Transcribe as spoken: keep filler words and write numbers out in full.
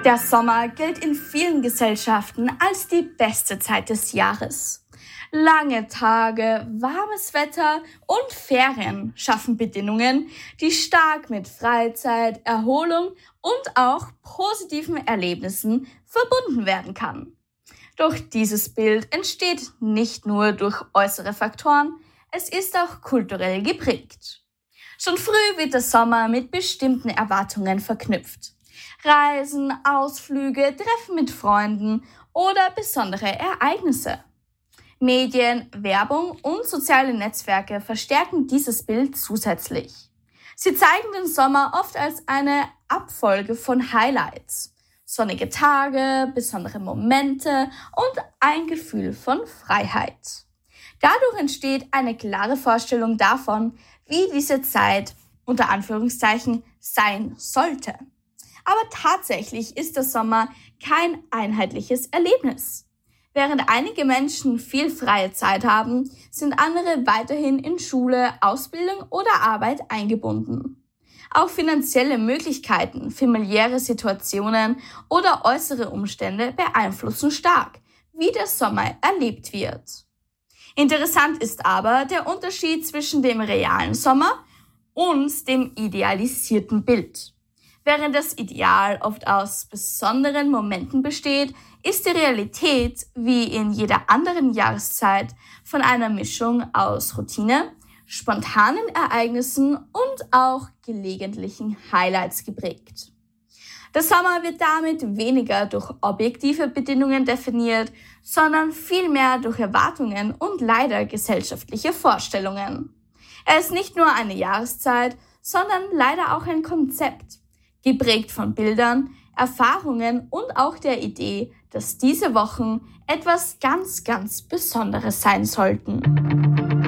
Der Sommer gilt in vielen Gesellschaften als die beste Zeit des Jahres. Lange Tage, warmes Wetter und Ferien schaffen Bedingungen, die stark mit Freizeit, Erholung und auch positiven Erlebnissen verbunden werden kann. Doch dieses Bild entsteht nicht nur durch äußere Faktoren, es ist auch kulturell geprägt. Schon früh wird der Sommer mit bestimmten Erwartungen verknüpft. Reisen, Ausflüge, Treffen mit Freunden oder besondere Ereignisse. Medien, Werbung und soziale Netzwerke verstärken dieses Bild zusätzlich. Sie zeigen den Sommer oft als eine Abfolge von Highlights. Sonnige Tage, besondere Momente und ein Gefühl von Freiheit. Dadurch entsteht eine klare Vorstellung davon, wie diese Zeit unter Anführungszeichen sein sollte. Aber tatsächlich ist der Sommer kein einheitliches Erlebnis. Während einige Menschen viel freie Zeit haben, sind andere weiterhin in Schule, Ausbildung oder Arbeit eingebunden. Auch finanzielle Möglichkeiten, familiäre Situationen oder äußere Umstände beeinflussen stark, wie der Sommer erlebt wird. Interessant ist aber der Unterschied zwischen dem realen Sommer und dem idealisierten Bild. Während das Ideal oft aus besonderen Momenten besteht, ist die Realität, wie in jeder anderen Jahreszeit, von einer Mischung aus Routine, spontanen Ereignissen und auch gelegentlichen Highlights geprägt. Der Sommer wird damit weniger durch objektive Bedingungen definiert, sondern vielmehr durch Erwartungen und leider gesellschaftliche Vorstellungen. Er ist nicht nur eine Jahreszeit, sondern leider auch ein Konzept, geprägt von Bildern, Erfahrungen und auch der Idee, dass diese Wochen etwas ganz, ganz Besonderes sein sollten.